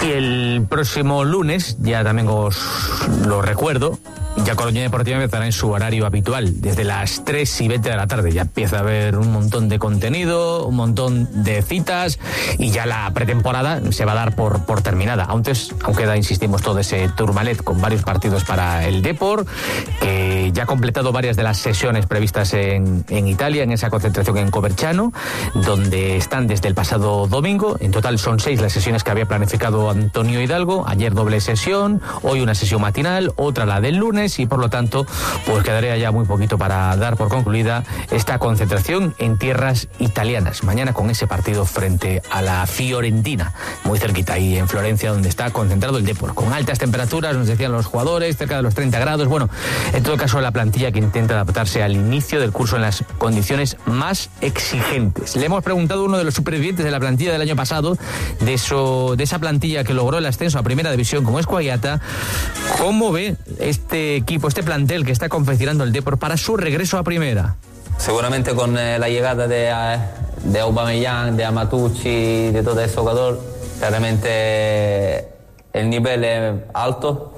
Y el próximo lunes, ya también os lo recuerdo, ya Coruña Deportiva empezará en su horario habitual, desde las 3:20 de la tarde. Ya empieza a haber un montón de contenido, un montón de citas, y ya la pretemporada se va a dar por terminada. Aún queda, insistimos, todo ese Tourmalet con varios partidos para el Depor, que ya ha completado varias de las sesiones previstas en Italia, en esa concentración en Coverciano, donde están desde el pasado domingo. En total son 6 las sesiones que había planificado Antonio Hidalgo. Ayer doble sesión, hoy una sesión matinal, otra la del lunes, y por lo tanto pues quedaría ya muy poquito para dar por concluida esta concentración en tierras italianas. Mañana con ese partido frente a la Fiorentina, muy cerquita ahí en Florencia, donde está concentrado el Depor, con altas temperaturas, nos decían los jugadores, cerca de los 30 grados. Bueno, en todo caso la plantilla que intenta adaptarse al inicio del curso en las condiciones más exigentes. Le hemos preguntado a uno de los supervivientes de la plantilla del año pasado, de esa plantilla que logró el ascenso a Primera División, como es Coagliata, cómo ve este equipo, este plantel que está confeccionando el Depor para su regreso a Primera. Seguramente con la llegada de Aubameyang, de Amatucci, de todo ese jugador, claramente el nivel es alto,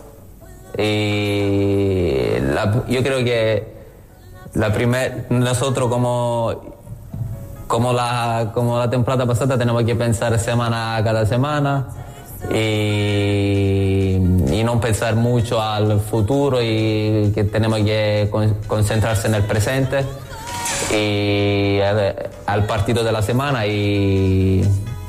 y yo creo que nosotros como la temporada pasada tenemos que pensar cada semana y no pensar mucho al futuro, y que tenemos que concentrarse en el presente y al partido de la semana y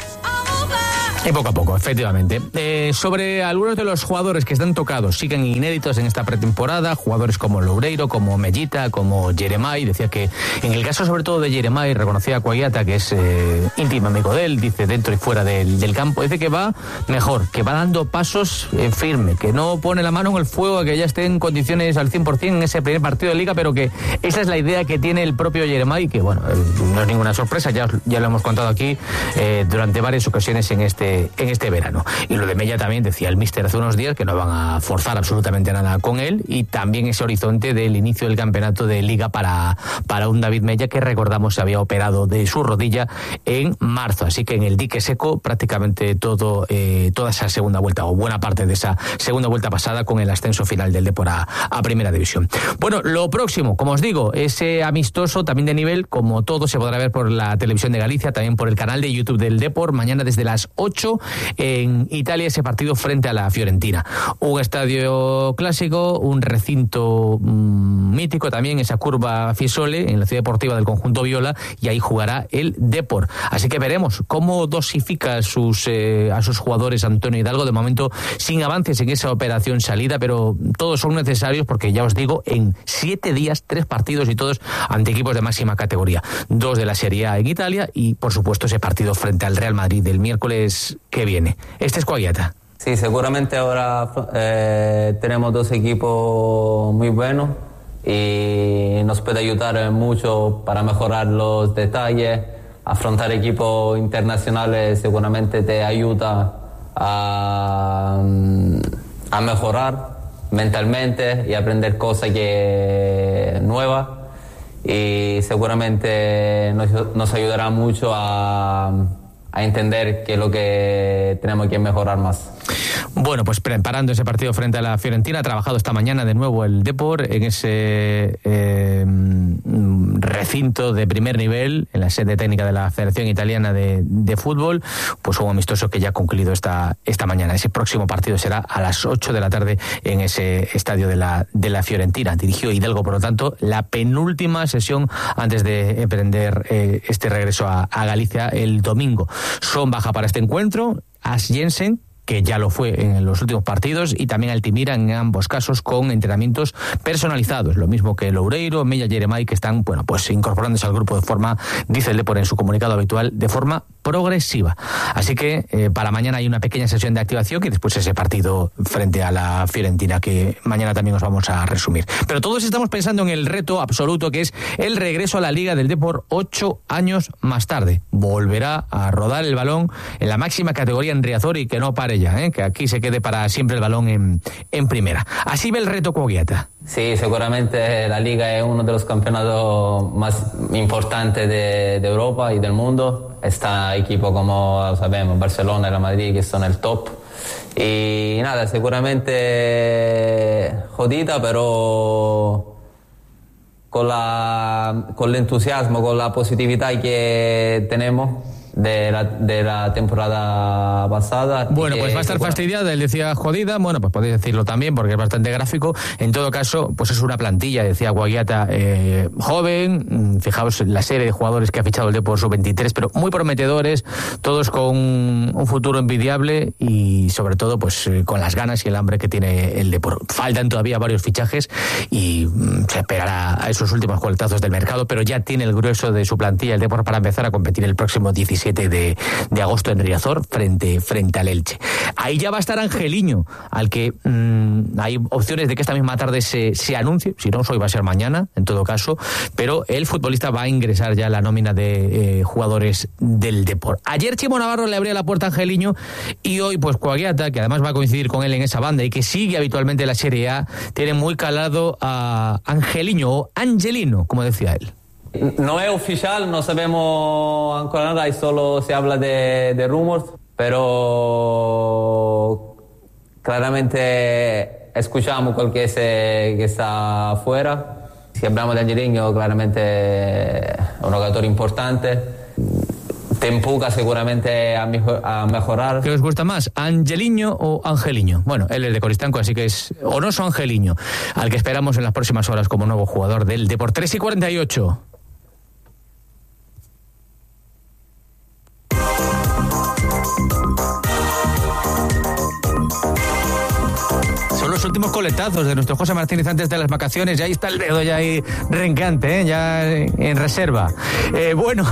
poco a poco, efectivamente. Sobre algunos de los jugadores que están tocados, siguen inéditos en esta pretemporada, jugadores como Loureiro, como Mellita, como Jeremai. Decía que en el caso sobre todo de Jeremai, reconocía a Coagliata que es íntimo amigo de él, dice, dentro y fuera del campo, dice que va mejor, que va dando pasos firme, que no pone la mano en el fuego a que ya esté en condiciones al 100% en ese primer partido de Liga, pero que esa es la idea que tiene el propio Jeremai, que bueno, no es ninguna sorpresa, ya lo hemos contado aquí durante varias ocasiones en este verano. Y lo de Mella también, decía el míster hace unos días, que no van a forzar absolutamente nada con él, y también ese horizonte del inicio del campeonato de Liga para un David Mella, que recordamos se había operado de su rodilla en marzo, así que en el dique seco prácticamente toda esa segunda vuelta, o buena parte de esa segunda vuelta pasada, con el ascenso final del Depor a Primera División. Bueno, lo próximo, como os digo, ese amistoso también de nivel, como todo se podrá ver por la televisión de Galicia, también por el canal de YouTube del Depor, mañana desde las 8 en Italia, ese partido frente a la Fiorentina. Un estadio clásico, un recinto mítico también, esa curva Fiesole en la ciudad deportiva del conjunto viola, y ahí jugará el Depor. Así que veremos cómo dosifica a sus jugadores Antonio Hidalgo, de momento sin avances en esa operación salida, pero todos son necesarios porque, ya os digo, en 7 días 3 partidos, y todos ante equipos de máxima categoría, 2 de la Serie A en Italia, y por supuesto ese partido frente al Real Madrid del miércoles que viene. Este es Coagliata. Sí, seguramente ahora tenemos 2 equipos muy buenos y nos puede ayudar mucho para mejorar los detalles. Afrontar equipos internacionales seguramente te ayuda a mejorar mentalmente y aprender cosas nuevas, y seguramente nos ayudará mucho a entender qué es lo que tenemos que mejorar más. Bueno, pues preparando ese partido frente a la Fiorentina, ha trabajado esta mañana de nuevo el Depor en ese recinto de primer nivel, en la sede técnica de la Federación Italiana de Fútbol, pues un amistoso que ya ha concluido esta mañana. Ese próximo partido será a las 8 de la tarde en ese estadio de la Fiorentina. Dirigió Hidalgo, por lo tanto, la penúltima sesión antes de emprender este regreso a Galicia el domingo. Son baja para este encuentro As Jensen, que ya lo fue en los últimos partidos, y también Altimira, en ambos casos con entrenamientos personalizados, lo mismo que Loureiro, Mella, Jeremai, que están, bueno, pues incorporándose al grupo de forma, dice el Depor en su comunicado habitual, de forma progresiva. Así que para mañana hay una pequeña sesión de activación, y después ese partido frente a la Fiorentina, que mañana también os vamos a resumir. Pero todos estamos pensando en el reto absoluto, que es el regreso a la Liga del Depor 8 años más tarde. Volverá a rodar el balón en la máxima categoría en Riazor, y que no pare ya, que aquí se quede para siempre el balón en primera. Así ve el reto Coagliata. Sí, seguramente la Liga es uno de los campeonatos más importantes de Europa y del mundo. Está equipos como sabemos, Barcelona y Real Madrid, que son el top. Y nada, seguramente jodida, pero con el entusiasmo, con la positividad que tenemos de la temporada pasada. Bueno, pues va a estar fastidiada, él decía jodida, bueno, pues podéis decirlo también porque es bastante gráfico. En todo caso, pues es una plantilla, decía Guagliata, joven, fijaos en la serie de jugadores que ha fichado el Depor Sub-23, pero muy prometedores, todos con un futuro envidiable y sobre todo pues con las ganas y el hambre que tiene el Depor. Faltan todavía varios fichajes y se esperará a esos últimos coletazos del mercado, pero ya tiene el grueso de su plantilla el Depor para empezar a competir el próximo 17 de agosto en Riazor frente al Elche. Ahí ya va a estar Angeliño, al que hay opciones de que esta misma tarde se anuncie, si no, hoy va a ser mañana, en todo caso, pero el futbolista va a ingresar ya a la nómina de jugadores del Depor. Ayer Chimo Navarro le abría la puerta a Angeliño y hoy pues Guagliata, que además va a coincidir con él en esa banda y que sigue habitualmente la Serie A, tiene muy calado a Angeliño o Angelino, como decía él. No es oficial, no sabemos ancora nada y solo se habla de rumores, pero claramente escuchamos cuál que está afuera. Si hablamos de Angelino, claramente es un jugador importante. Te empuja seguramente a mejorar. ¿Qué os gusta más, Angeliño o Angeliño? Bueno, él es de Coristanco, así que es Onoso Angeliño, al que esperamos en las próximas horas como nuevo jugador del Depor. 3:48. Los últimos coletazos de nuestro José Martínez antes de las vacaciones. Ya ahí está el dedo ya ahí rencante, ya en reserva. Bueno,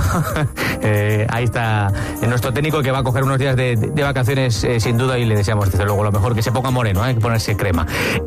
ahí está nuestro técnico que va a coger unos días de vacaciones sin duda y le deseamos desde luego lo mejor, que se ponga moreno, que ponerse crema.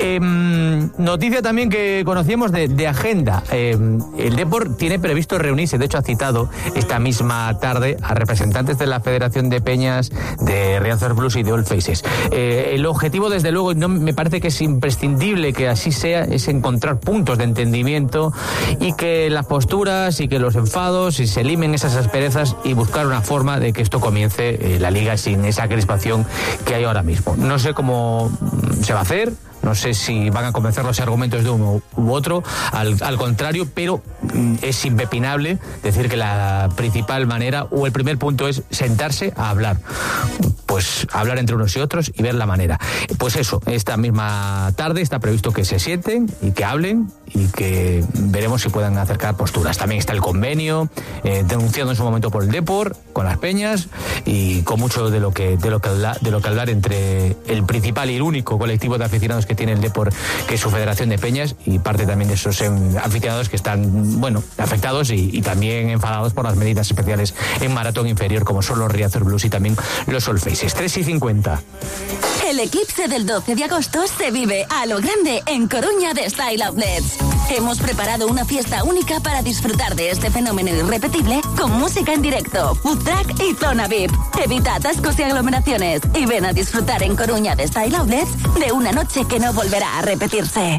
Noticia también que conocíamos de agenda. El Depor tiene previsto reunirse, de hecho ha citado esta misma tarde a representantes de la Federación de Peñas, de Riazor Blues y de All Faces. El objetivo, desde luego, no me parece que es imprescindible que así sea, es encontrar puntos de entendimiento y que las posturas y que los enfados y se elimen esas asperezas y buscar una forma de que esto comience la liga sin esa crispación que hay ahora mismo. No sé cómo se va a hacer, no sé si van a convencer los argumentos de uno u otro, al contrario, pero es impepinable decir que la principal manera o el primer punto es sentarse a hablar. Pues hablar entre unos y otros y ver la manera. Pues eso, esta misma tarde está previsto que se sienten y que hablen y que veremos si puedan acercar posturas. También está el convenio denunciado en su momento por el Depor, con las peñas y con mucho de lo que hablar entre el principal y el único colectivo de aficionados que tiene el Depor, que es su Federación de Peñas, y parte también de esos aficionados que están, bueno, afectados y también enfadados por las medidas especiales en maratón inferior, como son los Riazor Blues y también los All Faces. 3:50. El eclipse del 12 de agosto se vive a lo grande en Coruña de Style Outlets. Hemos preparado una fiesta única para disfrutar de este fenómeno irrepetible con música en directo, food truck y zona VIP. Evita atascos y aglomeraciones y ven a disfrutar en Coruña de Style Outlets de una noche que no volverá a repetirse.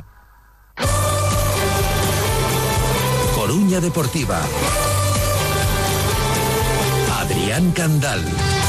Coruña Deportiva. Adrián Candal.